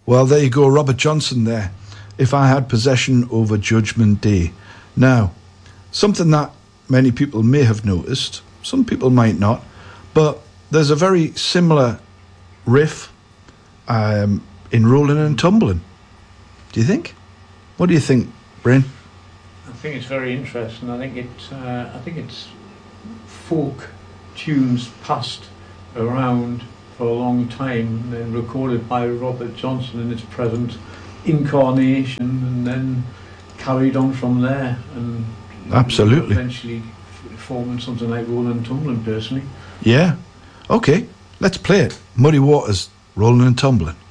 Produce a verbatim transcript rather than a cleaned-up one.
Well, there you go, Robert Johnson there. If I Had Possession Over Judgment Day. Now, something that many people may have noticed, some people might not, but there's a very similar riff um, in Rolling and Tumbling. Do you think? What do you think, Bryn? I think it's very interesting. I think it. Uh, I think it's folk tunes passed around for a long time, and then recorded by Robert Johnson in its present incarnation, and then carried on from there, and absolutely eventually forming something like Rolling and Tumbling. Personally, yeah. Okay, let's play it. Muddy Waters, Rolling and Tumbling.